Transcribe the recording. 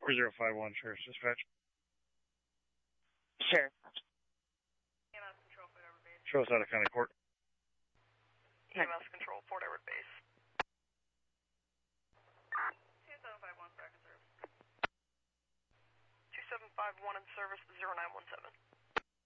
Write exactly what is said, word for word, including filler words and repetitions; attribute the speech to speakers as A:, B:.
A: four zero five one, Sheriff's Dispatch.
B: Sheriff.
C: E M S Control, Fort Edward Base.
A: Show us out of county court.
C: E M S Control, Fort Edward Base. two seven five one, back in service. two seven five one in service, zero nine one seven.